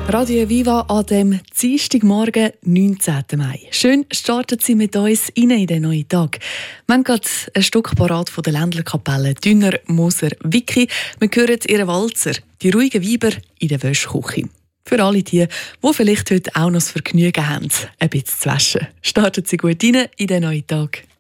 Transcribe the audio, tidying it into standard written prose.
Radio Viva an dem Dienstagmorgen, 19. Mai. Schön startet Sie mit uns rein in den neuen Tag. Wir haben gerade ein Stück parat von der Ländlerkapelle Dünner Moser Vicky. Wir hören ihren Walzer, die ruhigen Weiber in der Wäschküche. Für alle die vielleicht heute auch noch das Vergnügen haben, ein bisschen zu waschen. Starten Sie gut rein in den neuen Tag.